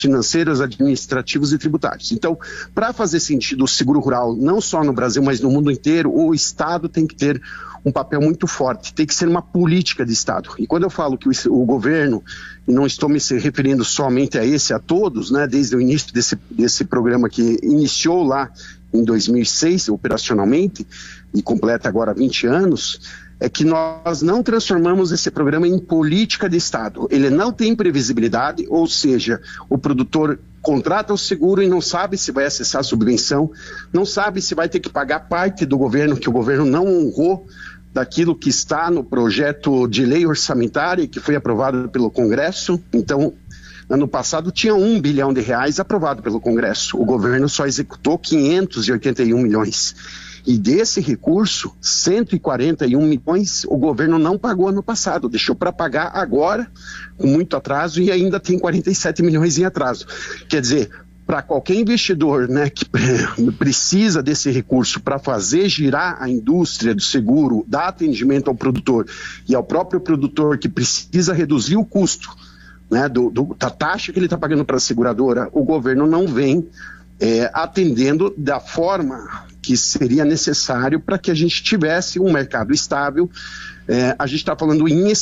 financeiros, administrativos e tributários. Então, para fazer sentido o seguro rural, não só no Brasil, mas no mundo inteiro, o Estado tem que ter um papel muito forte, tem que ser uma política de Estado. E quando eu falo que o governo, e não estou me referindo somente a esse, a todos, né, desde o início desse programa que iniciou lá em 2006, operacionalmente, e completa agora 20 anos, é que nós não transformamos esse programa em política de Estado. Ele não tem previsibilidade, ou seja, o produtor contrata o seguro e não sabe se vai acessar a subvenção, não sabe se vai ter que pagar parte do governo, que o governo não honrou daquilo que está no projeto de lei orçamentária que foi aprovado pelo Congresso. Então, ano passado tinha R$1 bilhão aprovado pelo Congresso. O governo só executou 581 milhões. E desse recurso, 141 milhões, o governo não pagou ano passado, deixou para pagar agora, com muito atraso, e ainda tem 47 milhões em atraso. Quer dizer, para qualquer investidor, né, que precisa desse recurso para fazer girar a indústria do seguro, dar atendimento ao produtor e ao próprio produtor que precisa reduzir o custo, né, da taxa que ele está pagando para a seguradora, o governo não vem atendendo da forma que seria necessário para que a gente tivesse um mercado estável. A gente está falando em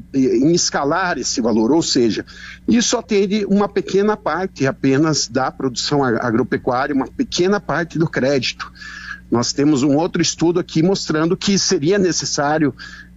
escalar esse valor, ou seja, isso atende uma pequena parte apenas da produção agropecuária, uma pequena parte do crédito. Nós temos um outro estudo aqui mostrando que seria necessário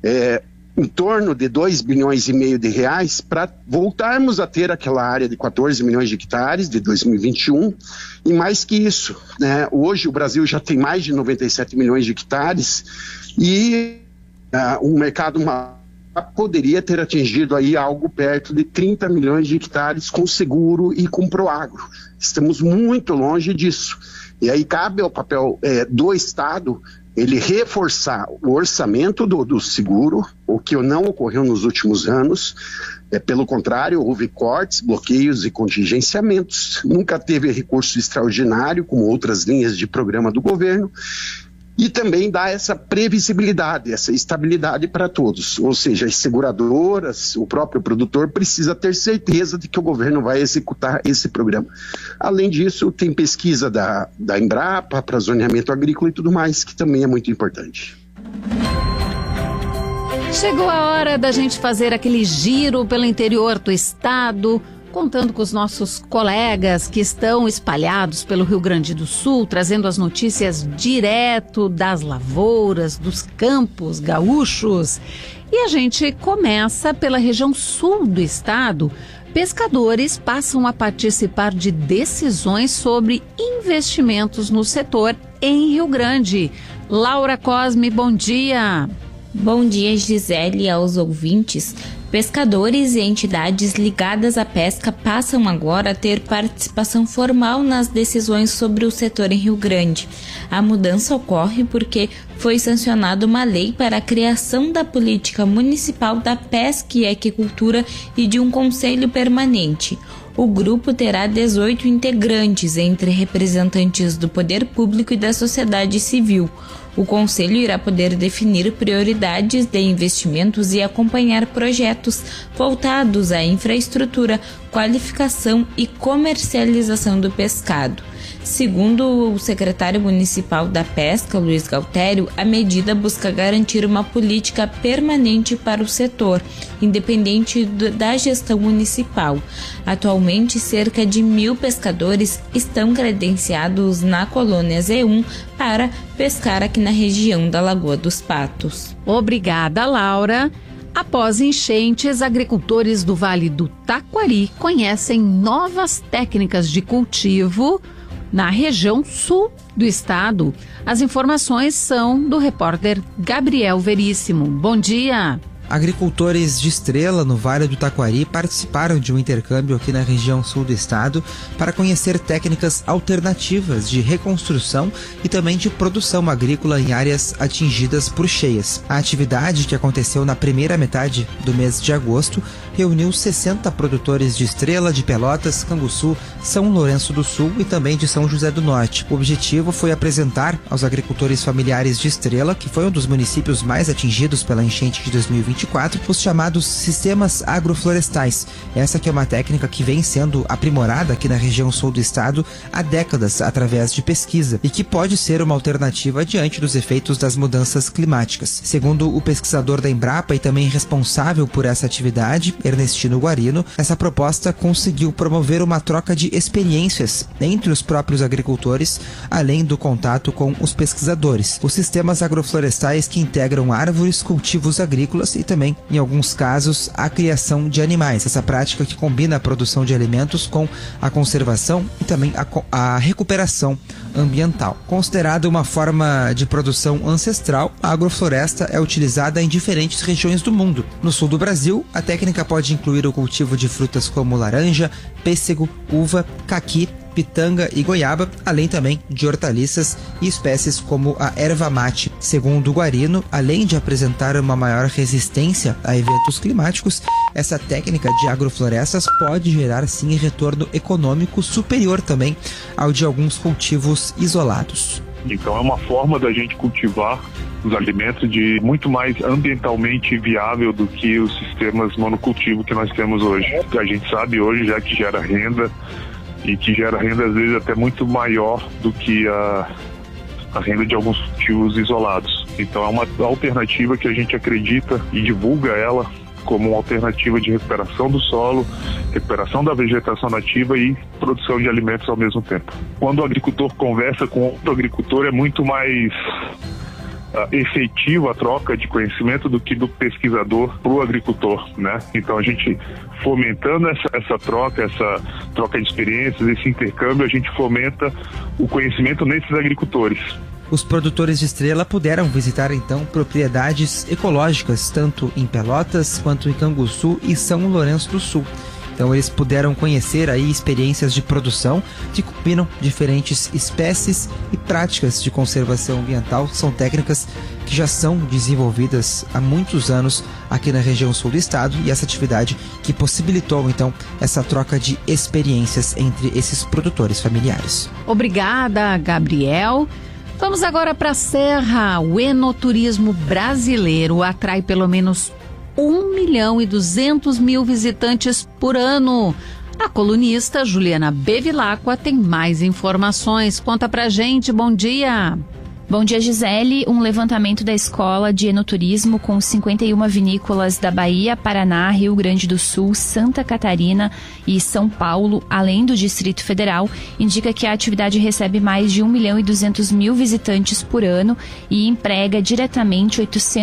em torno de R$2,5 bilhões para voltarmos a ter aquela área de 14 milhões de hectares de 2021 e mais que isso, né? Hoje o Brasil já tem mais de 97 milhões de hectares e o mercado poderia ter atingido aí algo perto de 30 milhões de hectares com seguro e com Proagro. Estamos muito longe disso. E aí cabe ao papel do Estado ele reforçar o orçamento do seguro, o que não ocorreu nos últimos anos. Pelo contrário, houve cortes, bloqueios e contingenciamentos. Nunca teve recurso extraordinário, como outras linhas de programa do governo. E também dá essa previsibilidade, essa estabilidade para todos. Ou seja, as seguradoras, o próprio produtor precisa ter certeza de que o governo vai executar esse programa. Além disso, tem pesquisa da Embrapa para zoneamento agrícola e tudo mais, que também é muito importante. Chegou a hora da gente fazer aquele giro pelo interior do estado, contando com os nossos colegas que estão espalhados pelo Rio Grande do Sul, trazendo as notícias direto das lavouras, dos campos gaúchos. E a gente começa pela região sul do estado. Pescadores passam a participar de decisões sobre investimentos no setor em Rio Grande. Laura Cosme, bom dia. Bom dia, Gisele, e aos ouvintes. Pescadores e entidades ligadas à pesca passam agora a ter participação formal nas decisões sobre o setor em Rio Grande. A mudança ocorre porque foi sancionada uma lei para a criação da política municipal da pesca e aquicultura e de um conselho permanente. O grupo terá 18 integrantes, entre representantes do poder público e da sociedade civil. O Conselho irá poder definir prioridades de investimentos e acompanhar projetos voltados à infraestrutura, qualificação e comercialização do pescado. Segundo o secretário municipal da Pesca, Luiz Galtério, a medida busca garantir uma política permanente para o setor, independente da gestão municipal. Atualmente, cerca de 1.000 pescadores estão credenciados na colônia Z1 para pescar aqui na região da Lagoa dos Patos. Obrigada, Laura. Após enchentes, agricultores do Vale do Taquari conhecem novas técnicas de cultivo na região sul do estado. As informações são do repórter Gabriel Veríssimo. Bom dia! Agricultores de Estrela, no Vale do Taquari, participaram de um intercâmbio aqui na região sul do estado para conhecer técnicas alternativas de reconstrução e também de produção agrícola em áreas atingidas por cheias. A atividade, que aconteceu na primeira metade do mês de agosto, reuniu 60 produtores de Estrela, de Pelotas, Canguçu, São Lourenço do Sul e também de São José do Norte. O objetivo foi apresentar aos agricultores familiares de Estrela, que foi um dos municípios mais atingidos pela enchente de 2022, 2024 os chamados sistemas agroflorestais. Essa que é uma técnica que vem sendo aprimorada aqui na região sul do estado há décadas através de pesquisa e que pode ser uma alternativa diante dos efeitos das mudanças climáticas. Segundo o pesquisador da Embrapa e também responsável por essa atividade, Ernestino Guarino, essa proposta conseguiu promover uma troca de experiências entre os próprios agricultores, além do contato com os pesquisadores. Os sistemas agroflorestais que integram árvores, cultivos agrícolas e também, em alguns casos, a criação de animais. Essa prática que combina a produção de alimentos com a conservação e também a recuperação ambiental. Considerada uma forma de produção ancestral, a agrofloresta é utilizada em diferentes regiões do mundo. No sul do Brasil, a técnica pode incluir o cultivo de frutas como laranja, pêssego, uva, caqui, pitanga e goiaba, além também de hortaliças e espécies como a erva mate. Segundo o Guarino, além de apresentar uma maior resistência a eventos climáticos, essa técnica de agroflorestas pode gerar sim retorno econômico superior também ao de alguns cultivos isolados. Então é uma forma da gente cultivar os alimentos de muito mais ambientalmente viável do que os sistemas monocultivo que nós temos hoje. A gente sabe hoje já que gera renda e que gera renda às vezes até muito maior do que a renda de alguns cultivos isolados. Então é uma alternativa que a gente acredita e divulga ela como uma alternativa de recuperação do solo, recuperação da vegetação nativa e produção de alimentos ao mesmo tempo. Quando o agricultor conversa com outro agricultor, é muito mais efetiva a troca de conhecimento do que do pesquisador para o agricultor, né? Então a gente fomentando essa troca de experiências, esse intercâmbio, a gente fomenta o conhecimento nesses agricultores. Os produtores de estrela puderam visitar então propriedades ecológicas tanto em Pelotas quanto em Canguçu e São Lourenço do Sul. Então eles puderam conhecer aí experiências de produção que combinam diferentes espécies e práticas de conservação ambiental. São técnicas que já são desenvolvidas há muitos anos aqui na região sul do estado e essa atividade que possibilitou então essa troca de experiências entre esses produtores familiares. Obrigada, Gabriel. Vamos agora para a Serra. O enoturismo brasileiro atrai pelo menos 1.200.000 visitantes por ano. A colunista Juliana Bevilacqua tem mais informações. Conta pra gente, bom dia. Bom dia, Gisele. Um levantamento da Escola de Enoturismo com 51 vinícolas da Bahia, Paraná, Rio Grande do Sul, Santa Catarina e São Paulo, além do Distrito Federal, indica que a atividade recebe mais de 1.200.000 visitantes por ano e emprega diretamente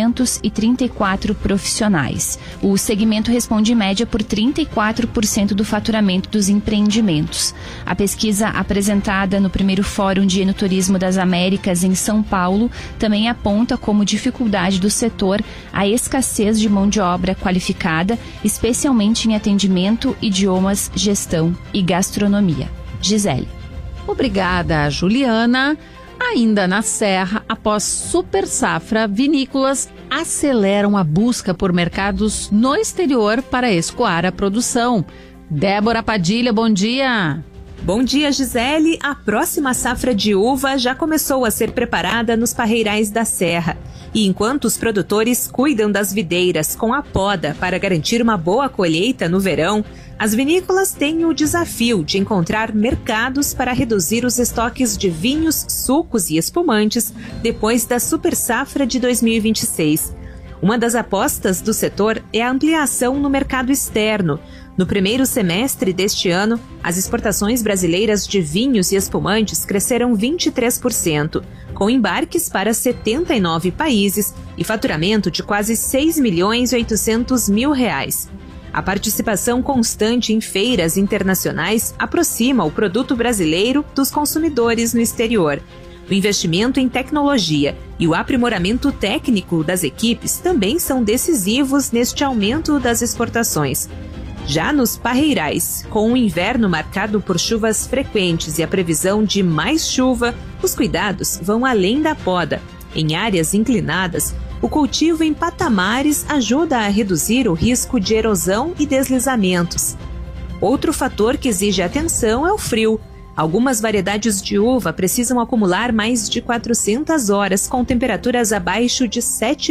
834 profissionais. O segmento responde em média por 34% do faturamento dos empreendimentos. A pesquisa apresentada no primeiro Fórum de Enoturismo das Américas em São Paulo também aponta como dificuldade do setor a escassez de mão de obra qualificada, especialmente em atendimento, idiomas, gestão e gastronomia. Gisele. Obrigada, Juliana. Ainda na Serra, após super safra, vinícolas aceleram a busca por mercados no exterior para escoar a produção. Débora Padilha, bom dia. Bom dia, Gisele. A próxima safra de uva já começou a ser preparada nos parreirais da Serra. E enquanto os produtores cuidam das videiras com a poda para garantir uma boa colheita no verão, as vinícolas têm o desafio de encontrar mercados para reduzir os estoques de vinhos, sucos e espumantes depois da super safra de 2026. Uma das apostas do setor é a ampliação no mercado externo. No primeiro semestre deste ano, as exportações brasileiras de vinhos e espumantes cresceram 23%, com embarques para 79 países e faturamento de quase R$6.800.000. A participação constante em feiras internacionais aproxima o produto brasileiro dos consumidores no exterior. O investimento em tecnologia e o aprimoramento técnico das equipes também são decisivos neste aumento das exportações. Já nos parreirais, com o inverno marcado por chuvas frequentes e a previsão de mais chuva, os cuidados vão além da poda. Em áreas inclinadas, o cultivo em patamares ajuda a reduzir o risco de erosão e deslizamentos. Outro fator que exige atenção é o frio. Algumas variedades de uva precisam acumular mais de 400 horas com temperaturas abaixo de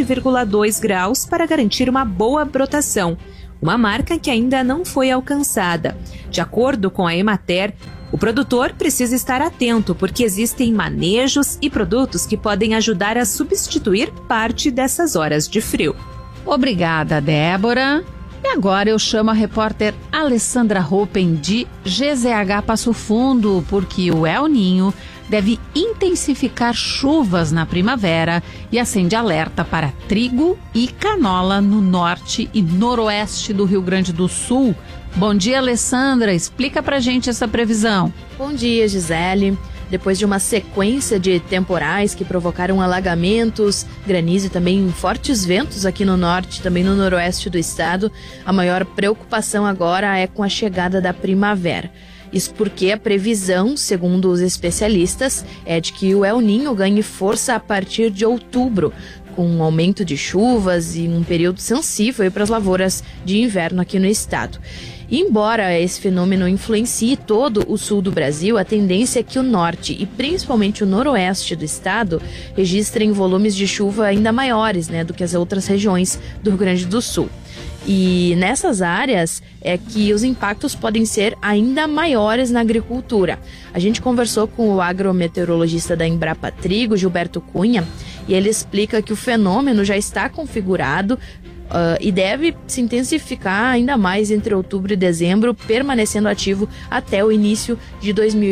7,2 graus para garantir uma boa brotação, uma marca que ainda não foi alcançada. De acordo com a Emater, o produtor precisa estar atento porque existem manejos e produtos que podem ajudar a substituir parte dessas horas de frio. Obrigada, Débora. E agora eu chamo a repórter Alessandra Hoppen de GZH Passo Fundo, porque o El Niño deve intensificar chuvas na primavera e acende alerta para trigo e canola no norte e noroeste do Rio Grande do Sul. Bom dia, Alessandra. Explica pra gente essa previsão. Bom dia, Gisele. Depois de uma sequência de temporais que provocaram alagamentos, granizo e também fortes ventos aqui no norte e também no noroeste do estado, a maior preocupação agora é com a chegada da primavera. Isso porque a previsão, segundo os especialistas, é de que o El Niño ganhe força a partir de outubro, com um aumento de chuvas e um período sensível para as lavouras de inverno aqui no estado. E embora esse fenômeno influencie todo o sul do Brasil, a tendência é que o norte e principalmente o noroeste do estado registrem volumes de chuva ainda maiores, do que as outras regiões do Rio Grande do Sul. E nessas áreas é que os impactos podem ser ainda maiores na agricultura. A gente conversou com o agrometeorologista da Embrapa Trigo, Gilberto Cunha, e ele explica que o fenômeno já está configurado e deve se intensificar ainda mais entre outubro e dezembro, permanecendo ativo até o início de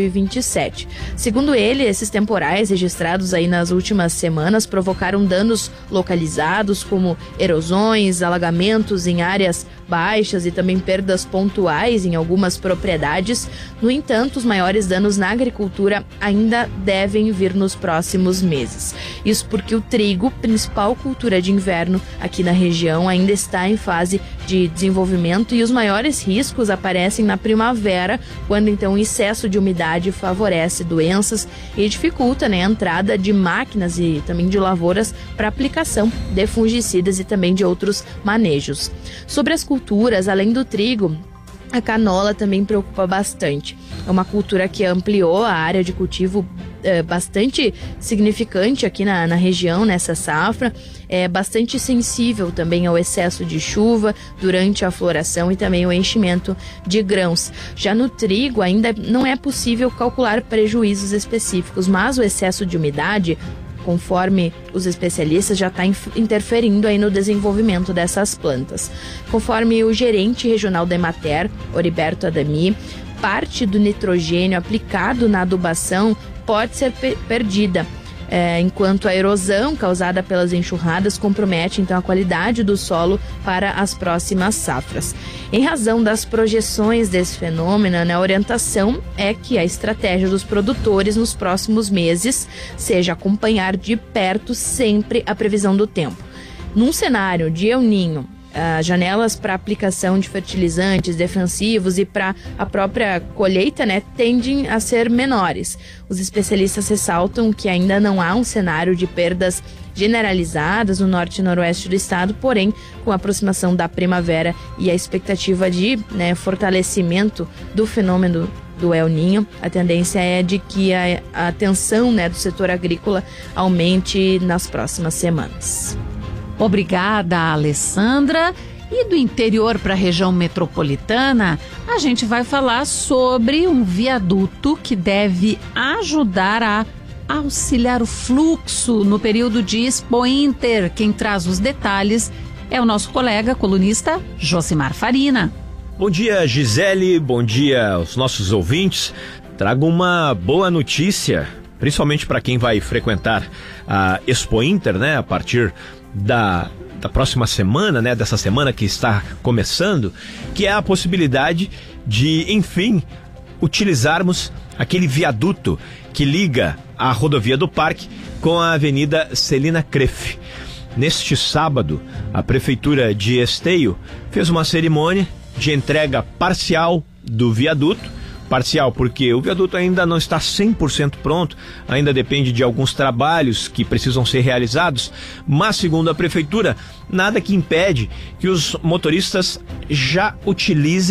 2027. Segundo ele, esses temporais registrados aí nas últimas semanas provocaram danos localizados, como erosões, alagamentos em áreas baixas e também perdas pontuais em algumas propriedades. No entanto, os maiores danos na agricultura ainda devem vir nos próximos meses. Isso porque o trigo, principal cultura de inverno aqui na região, ainda está em fase de desenvolvimento e os maiores riscos aparecem na primavera, quando então o excesso de umidade favorece doenças e dificulta a entrada de máquinas e também de lavouras para aplicação de fungicidas e também de outros manejos. Sobre as culturas, além do trigo, a canola também preocupa bastante. É uma cultura que ampliou a área de cultivo bastante significante aqui na região, nessa safra. É bastante sensível também ao excesso de chuva durante a floração e também o enchimento de grãos. Já no trigo ainda não é possível calcular prejuízos específicos, mas o excesso de umidade, conforme os especialistas, já está interferindo aí no desenvolvimento dessas plantas. Conforme o gerente regional da Emater, Oriberto Adami, parte do nitrogênio aplicado na adubação pode ser perdida, enquanto a erosão causada pelas enxurradas compromete então a qualidade do solo para as próximas safras. Em razão das projeções desse fenômeno, a orientação é que a estratégia dos produtores nos próximos meses seja acompanhar de perto sempre a previsão do tempo. Num cenário de El Niño, janelas para aplicação de fertilizantes defensivos e para a própria colheita, tendem a ser menores. Os especialistas ressaltam que ainda não há um cenário de perdas generalizadas no norte e noroeste do estado, porém, com a aproximação da primavera e a expectativa de fortalecimento do fenômeno do El Niño, a tendência é de que a atenção do setor agrícola aumente nas próximas semanas. Obrigada, Alessandra. E do interior para a região metropolitana, a gente vai falar sobre um viaduto que deve ajudar a auxiliar o fluxo no período de Expo Inter. Quem traz os detalhes é o nosso colega colunista Josimar Farina. Bom dia, Gisele, bom dia aos nossos ouvintes. Trago uma boa notícia, principalmente para quem vai frequentar a Expo Inter, a partir da próxima semana, dessa semana que está começando, que é a possibilidade de, enfim, utilizarmos aquele viaduto que liga a rodovia do Parque com a Avenida Celina Crefe. Neste sábado, a Prefeitura de Esteio fez uma cerimônia de entrega parcial do viaduto. Parcial porque o viaduto ainda não está 100% pronto, ainda depende de alguns trabalhos que precisam ser realizados, mas segundo a Prefeitura, nada que impede que os motoristas já utilizem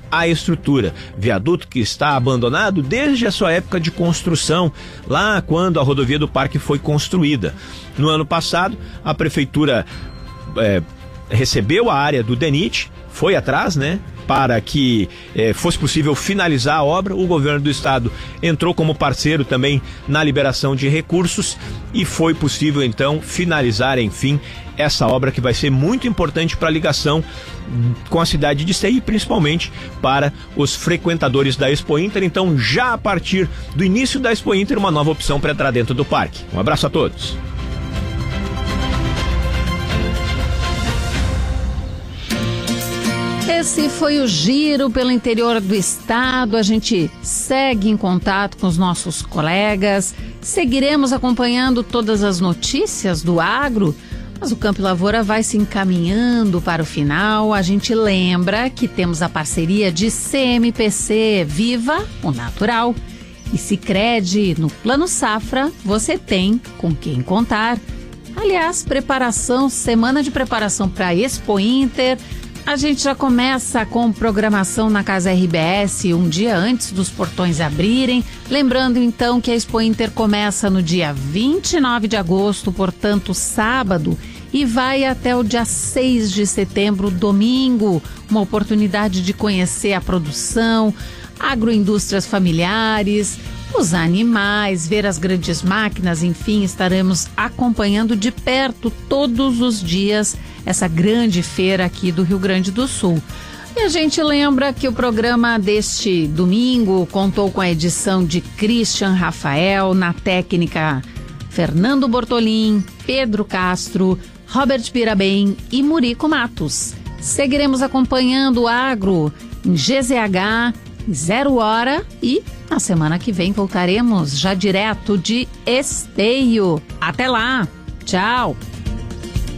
a estrutura. Viaduto que está abandonado desde a sua época de construção, lá quando a rodovia do Parque foi construída. No ano passado, a prefeitura recebeu a área do DENIT, foi atrás, né, para que fosse possível finalizar a obra. O governo do estado entrou como parceiro também na liberação de recursos e foi possível então finalizar, enfim, essa obra que vai ser muito importante para a ligação com a cidade de Esteio, principalmente para os frequentadores da Expo Inter. Então, já a partir do início da Expo Inter, uma nova opção para entrar dentro do parque. Um abraço a todos. Esse foi o giro pelo interior do estado. A gente segue em contato com os nossos colegas. Seguiremos acompanhando todas as notícias do agro, mas o Campo e Lavoura vai se encaminhando para o final. A gente lembra que temos a parceria de CMPC Viva o Natural e Sicredi. No Plano Safra você tem com quem contar. Aliás, semana de preparação para a Expo Inter. A gente já começa com programação na Casa RBS um dia antes dos portões abrirem. Lembrando então que a Expo Inter começa no dia 29 de agosto, portanto sábado, e vai até o dia 6 de setembro, domingo. Uma oportunidade de conhecer a produção, agroindústrias familiares, os animais, ver as grandes máquinas, enfim, estaremos acompanhando de perto todos os dias essa grande feira aqui do Rio Grande do Sul. E a gente lembra que o programa deste domingo contou com a edição de Christian Rafael, na técnica Fernando Bortolim, Pedro Castro, Robert Pirabem e Murico Matos. Seguiremos acompanhando o agro em GZH, 0 hora, e na semana que vem voltaremos já direto de Esteio. Até lá, tchau!